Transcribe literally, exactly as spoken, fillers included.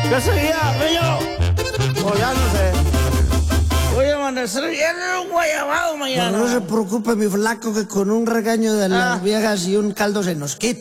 ¿Qué seguía, bello? Pues ya no sé. Voy a amanecer bien en un guayabado mañana. Pues no se preocupe, mi flaco, que con un regaño de las Ah. viejas y un caldo se nos quita.